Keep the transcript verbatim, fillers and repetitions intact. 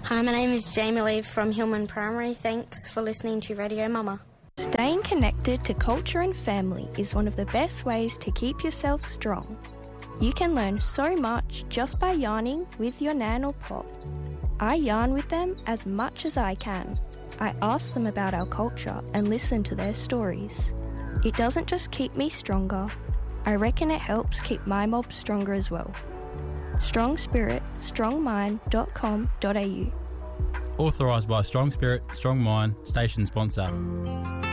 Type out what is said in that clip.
Hi, my name is Jamie Lee from Hillman Primary. Thanks for listening to Radio Mama. Staying connected to culture and family is one of the best ways to keep yourself strong. You can learn so much just by yarning with your nan or pop. I yarn with them as much as I can. I ask them about our culture and listen to their stories. It doesn't just keep me stronger, I reckon it helps keep my mob stronger as well. strong spirit strong mind dot com dot a u. Authorised by Strong Spirit, Strong Mind, station sponsor.